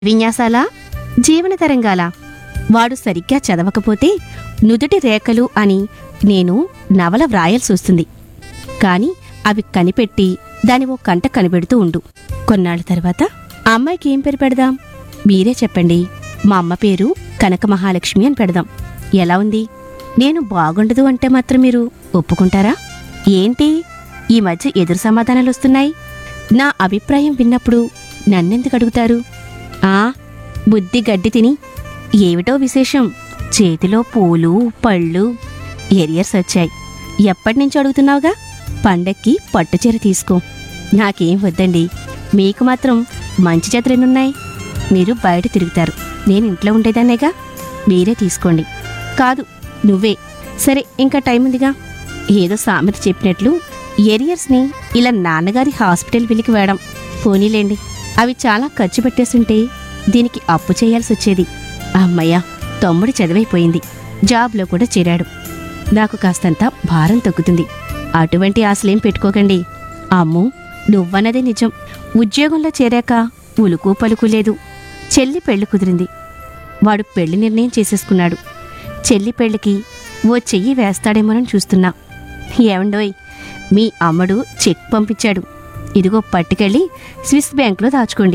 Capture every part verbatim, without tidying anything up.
విన్యాసాల జీవన తరంగాల వాడు సరిగ్గా చదవకపోతే నుదుటి రేఖలు అని నేను నవల వ్రాయాల్సొస్తుంది. కాని అవి కనిపెట్టి దాని ఓ కంట కనిపెడుతూ ఉండు. కొన్నాళ్ల తర్వాత ఆ అమ్మాయికి ఏం పేరు పెడదాం? మీరే చెప్పండి. మా అమ్మ పేరు కనక మహాలక్ష్మి అని పెడదాం. ఎలా ఉంది? నేను బాగుండదు అంటే మాత్రం మీరు ఒప్పుకుంటారా? ఏంటి ఈ మధ్య ఎదురు సమాధానాలొస్తున్నాయి? నా అభిప్రాయం విన్నప్పుడు నన్నెందుకు అడుగుతారు? ఆ బుద్ధి గడ్డి తిని ఏమిటో విశేషం. చేతిలో పూలు పళ్ళు ఎరియర్స్ వచ్చాయి. ఎప్పటినుంచి అడుగుతున్నావుగా? పండక్కి పట్టుచీర తీసుకో. నాకేం వద్దండి. మీకు మాత్రం మంచి చేతులెన్నున్నాయి. మీరు బయట తిరుగుతారు, నేను ఇంట్లో ఉండేదాన్నేగా. మీరే తీసుకోండి. కాదు నువ్వే. సరే ఇంకా టైం ఉందిగా. ఏదో సామెత చెప్పినట్లు ఎరియర్స్ని ఇలా నాన్నగారి హాస్పిటల్ బిల్లుకి వేయడం. పోనీలేండి, అవి చాలా ఖర్చు పెట్టేస్తుంటే దీనికి అప్పు చేయాల్సి వచ్చేది. అమ్మయ్య, తమ్ముడు చదివైపోయింది, జాబ్లో కూడా చేరాడు. నాకు కాస్తంత భారం తగ్గుతుంది. అటువంటి ఆశలేం పెట్టుకోకండి. అమ్మూ, నువ్వన్నదే నిజం. ఉద్యోగంలో చేరాక ఉలుకు పలుకు లేదు. చెల్లి పెళ్లి కుదిరింది. వాడు పెళ్లి నిర్ణయం చేసేసుకున్నాడు. చెల్లి పెళ్లికి ఓ చెయ్యి వేస్తాడేమోనని చూస్తున్నా. ఏమండోయ్, మీ అమ్మడు చెక్ పంపించాడు. ఇదిగో పట్టుకెళ్ళి స్విస్ బ్యాంకులో దాచుకోండి.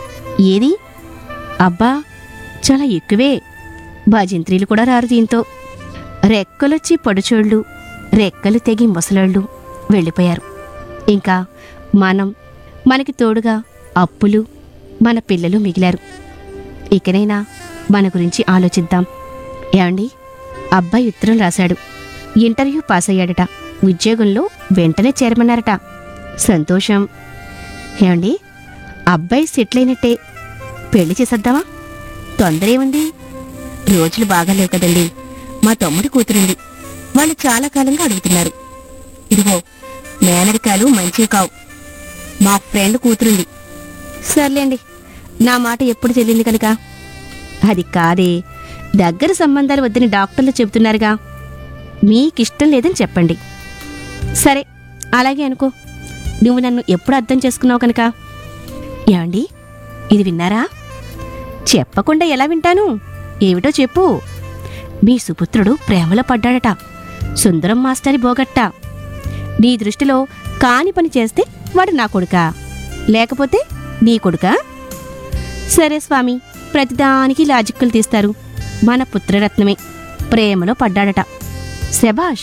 ఏది? అబ్బా, చాలా ఎక్కువే. భజంత్రీలు కూడా రారు దీంతో. రెక్కలొచ్చి పడుచోళ్ళు, రెక్కలు తెగి ముసలోళ్ళు వెళ్ళిపోయారు. ఇంకా మనం, మనకి తోడుగా అప్పులు, మన పిల్లలు మిగిలారు. ఇకనైనా మన గురించి ఆలోచిద్దాం. ఏమండి, అబ్బాయి ఉత్తరం రాశాడు. Interview pass అయ్యాడట. ఉద్యోగంలో వెంటనే చేరమన్నారట. సంతోషం. ఏమండి, అబ్బాయి సెటిల్ అయినట్టే. పెళ్లి చేసేద్దామా? తొందర ఏముంది? రోజులు బాగాలేవు కదండి. మా తమ్ముడి కూతురుంది. వాళ్ళు చాలా కాలంగా అడుగుతున్నారు. ఇదిగో, మేనరికాలు మంచివి కావు. మా ఫ్రెండ్ కూతురుంది. సర్లేండి, నా మాట ఎప్పుడు చెల్లింది కనుక. అది కాదే, దగ్గర సంబంధాలు వద్దని డాక్టర్లు చెబుతున్నారుగా. మీకిష్టం లేదని చెప్పండి. సరే, అలాగే అనుకో. నువ్వు నన్ను ఎప్పుడు అర్థం చేసుకున్నావు కనుక. ఏమండి, ఇది విన్నారా? చెప్పకుండా ఎలా వింటాను? ఏమిటో చెప్పు. మీ సుపుత్రుడు ప్రేమలో పడ్డాడట. సుందరం మాస్టరి బోగట్టా. నీ దృష్టిలో కాని పని చేస్తే వాడు నా కొడుకా, లేకపోతే నీ కొడుకా? సరే స్వామి, ప్రతిదానికి లాజిక్కులు తీస్తారు. మన పుత్రరత్నమే ప్రేమలో పడ్డాడట. శబాష్.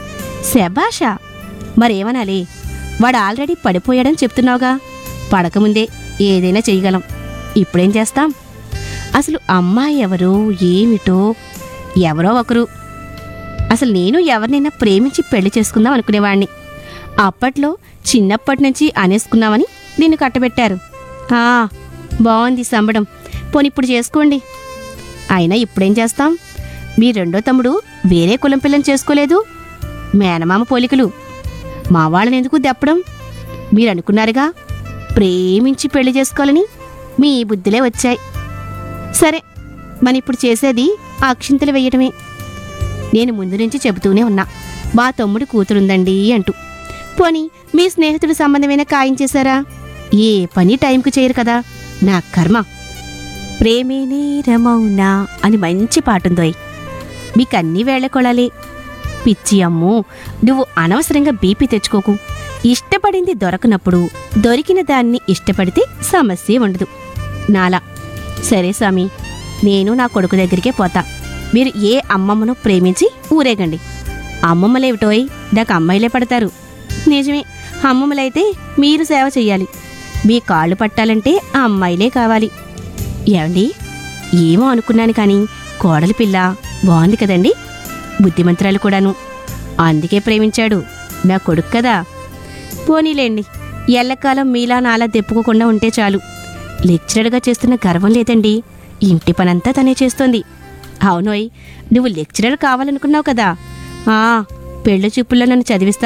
శబాషా? మరేమనాలి? వాడు ఆల్రెడీ పడిపోయాడని చెప్తున్నావుగా. పడకముందే ఏదైనా చెయ్యగలం. ఇప్పుడేం చేస్తాం? అసలు అమ్మాయి ఎవరో ఏమిటో, ఎవరో ఒకరు. అసలు నేను ఎవరినైనా ప్రేమించి పెళ్లి చేసుకుందాం అనుకునేవాణ్ణి. అప్పట్లో చిన్నప్పటి నుంచి అనేసుకున్నామని నిన్ను కట్టబెట్టారు. ఆ, బాగుంది సంబడం. పోనిప్పుడు చేసుకోండి. అయినా ఇప్పుడేం చేస్తాం? మీ రెండో తమ్ముడు వేరే కులం పిల్లని చేసుకోలేదు. మేనమామ పోలికలు. మా వాళ్ళని ఎందుకు దెప్పడం? మీరనుకున్నారుగా ప్రేమించి పెళ్లి చేసుకోవాలని. మీ బుద్ధిలే వచ్చాయి. సరే, మనిప్పుడు చేసేది అక్షింతలు వెయ్యటమే. నేను ముందు నుంచి చెబుతూనే ఉన్నా, మా తమ్ముడు కూతురుందండి అంటూ. పోనీ మీ స్నేహితుడు సంబంధమైన ఖాయించేశారా? ఏ పని టైంకు చేయరు కదా. నా కర్మ. ప్రేమే నేరమౌనా అని మంచి పాటుందోయ్. మీకన్నీ వేళకొళాలే. పిచ్చి అమ్మో, నువ్వు అనవసరంగా బీపీ తెచ్చుకోకు. ఇష్టపడింది దొరకనప్పుడు దొరికిన దాన్ని ఇష్టపడితే సమస్య ఉండదు. నాలా. సరే స్వామి, నేను నా కొడుకు దగ్గరికే పోతా. మీరు ఏ అమ్మమ్మను ప్రేమించి ఊరేగండి. అమ్మమ్మలేమిటోయ్, నాకు అమ్మాయిలే పడతారు. నిజమే, అమ్మమ్మలైతే మీరు సేవ చెయ్యాలి. మీ కాళ్ళు పట్టాలంటే ఆ అమ్మాయిలే కావాలి. ఏమండి, ఏమో అనుకున్నాను కానీ కోడలి పిల్ల బాగుంది కదండి. బుద్ధిమంతురాలు కూడాను. అందుకే ప్రేమించాడు. నా కొడుకు కదా. పోనీలేండి, ఎల్లకాలం మీలా నాలా దెప్పుకోకుండా ఉంటే చాలు. లెక్చరర్గా చేస్తున్న గర్వం లేదండి. ఇంటి పనంతా తనే చేస్తోంది. అవునోయ్, నువ్వు లెక్చరర్ కావాలనుకున్నావు కదా. ఆ, పెళ్లి చూపుల్లో నన్ను చదివిస్తా